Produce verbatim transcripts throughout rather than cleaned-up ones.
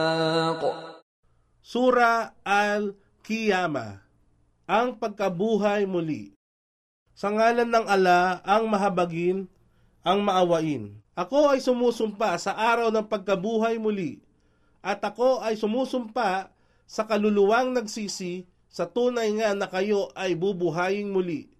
Sura Al-Qiyamah, ang pagkabuhay muli. Sa ngalan ng Ala, ang mahabagin, ang maawain. Ako ay sumusumpa sa araw ng pagkabuhay muli, at ako ay sumusumpa sa kaluluwang nagsisi, sa tunay nga na kayo ay bubuhayin muli.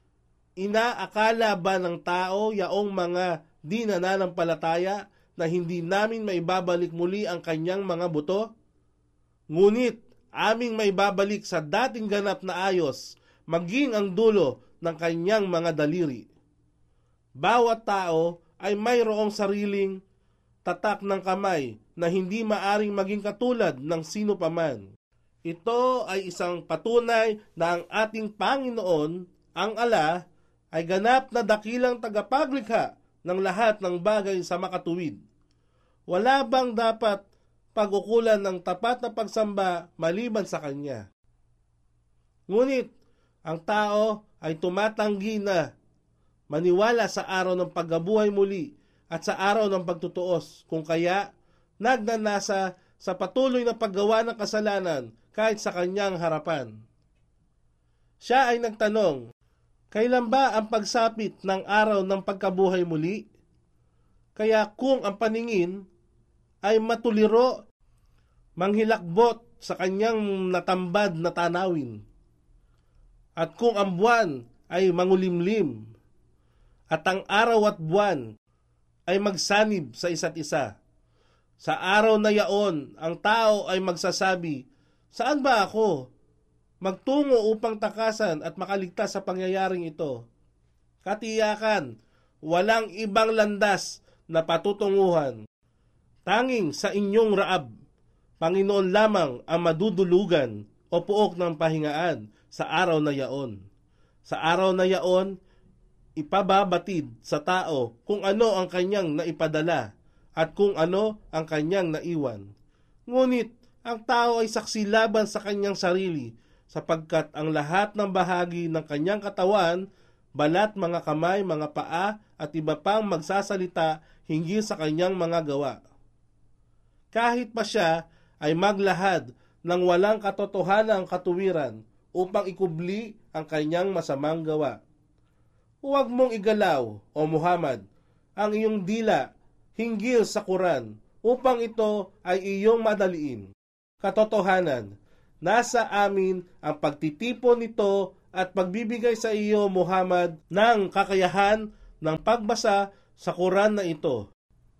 Inaakala ba ng tao yaong mga di nananampalataya na hindi namin maibabalik muli ang kanyang mga buto? Ngunit aming maibabalik sa dating ganap na ayos, maging ang dulo ng kanyang mga daliri. Bawat tao ay mayroong sariling tatak ng kamay na hindi maaring maging katulad ng sino paman. Ito ay isang patunay na ang ating Panginoon, ang Ala, ay ganap na dakilang tagapaglikha ng lahat ng bagay sa makatuwid. Wala bang dapat pag-ukulan ng tapat na pagsamba maliban sa Kanya? Ngunit, ang tao ay tumatanggi na maniwala sa araw ng pagkabuhay muli at sa araw ng pagtutuos, kung kaya nagnanasa sa patuloy na paggawa ng kasalanan kahit sa kanyang harapan. Siya ay nagtanong, kailan ba ang pagsapit ng araw ng pagkabuhay muli? Kaya kung ang paningin ay matuliro, manghilakbot sa kanyang natambad na tanawin, at kung ang buwan ay mangulimlim, at ang araw at buwan ay magsanib sa isa't isa, sa araw na yaon, ang tao ay magsasabi, saan ba ako magtungo upang takasan at makaligtas sa pangyayaring ito? Katiyakan, walang ibang landas na patutunguhan. Tanging sa inyong Raab, Panginoon lamang ang madudulugan o puok ng pahingaan sa araw na yaon. Sa araw na yaon, ipababatid sa tao kung ano ang kanyang naipadala at kung ano ang kanyang naiwan. Ngunit, ang tao ay saksi laban sa kanyang sarili, sapagkat ang lahat ng bahagi ng kanyang katawan, balat, mga kamay, mga paa, at iba pang magsasalita hinggil sa kanyang mga gawa. Kahit pa siya ay maglahad ng walang katotohanang katuwiran upang ikubli ang kanyang masamang gawa. Huwag mong igalaw, o Muhammad, ang iyong dila hinggil sa Quran upang ito ay iyong madaliin. Katotohanan, nasa amin ang pagtitipon nito at pagbibigay sa iyo, Muhammad, ng kakayahan ng pagbasa sa Quran na ito.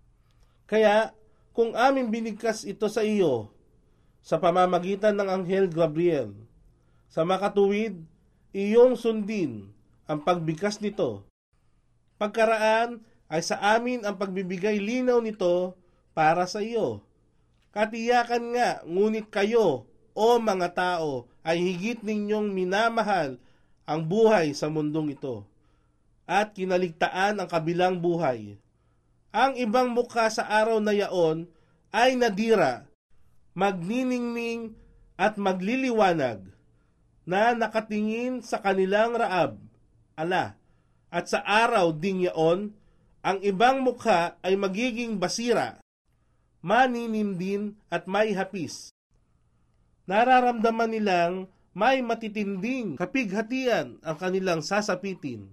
Kaya, kung aming binigkas ito sa iyo, sa pamamagitan ng Anghel Gabriel, sa makatuwid, iyong sundin ang pagbigkas nito. Pagkaraan ay sa amin ang pagbibigay linaw nito para sa iyo. Katiyakan nga, ngunit kayo, o mga tao, ay higit ninyong minamahal ang buhay sa mundong ito, at kinaligtaan ang kabilang buhay. Ang ibang mukha sa araw na yaon ay nadira, magniningning at magliliwanag, na nakatingin sa kanilang Raab, Ala, at sa araw ding yaon, ang ibang mukha ay magiging basira, maninindin at may hapis. Nararamdaman nilang may matitinding kapighatian ang kanilang sasapitin.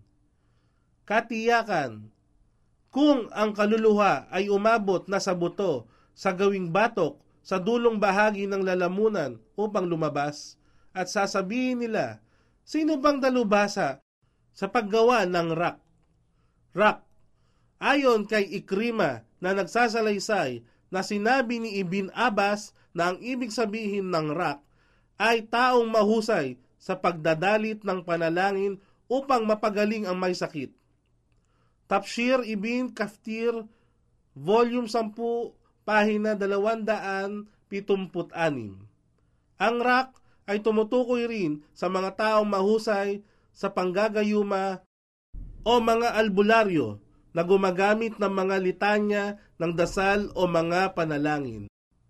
Katiyakan, kung ang kaluluha ay umabot na sa buto sa gawing batok sa dulong bahagi ng lalamunan upang lumabas, at sasabihin nila, sino bang dalubhasa sa paggawa ng rak? Rak, ayon kay Ikrima na nagsasalaysay na sinabi ni Ibn Abbas na ang ibig sabihin ng rak ay taong mahusay sa pagdadalit ng panalangin upang mapagaling ang may sakit. Tafsir Ibn Kathir, Volume ten, Pahina dalawang daan pitungput anim. Ang rak ay tumutukoy rin sa mga taong mahusay sa panggagayuma o mga albularyo na gumagamit ng mga litanya ng dasal o mga panalangin.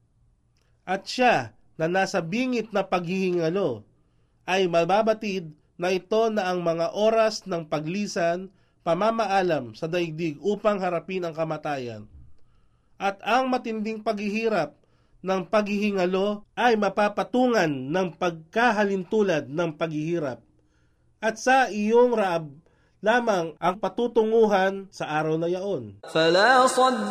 At siya na nasa bingit na paghihingalo ay mababatid na ito na ang mga oras ng paglisan, pamamaalam sa daigdig upang harapin ang kamatayan, at ang matinding paghihirap ng paghihingalo ay mapapatungan ng pagkahalintulad ng paghihirap. At sa iyong Raab lamang ang patutunguhan sa araw na yaon. فلا